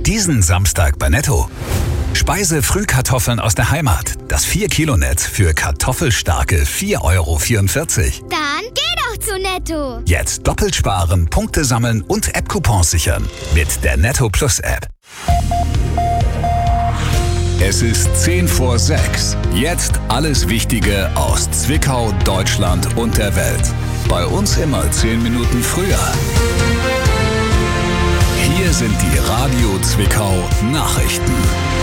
Diesen Samstag bei Netto. Speise-Frühkartoffeln aus der Heimat. Das 4-Kilo-Netz für kartoffelstarke 4,44 €. Dann geh doch zu Netto. Jetzt doppelt sparen, Punkte sammeln und App-Coupons sichern. Mit der Netto Plus App. Es ist 5:10. Jetzt alles Wichtige aus Zwickau, Deutschland und der Welt. Bei uns immer 10 Minuten früher. Hier sind die Radio Zwickau Nachrichten.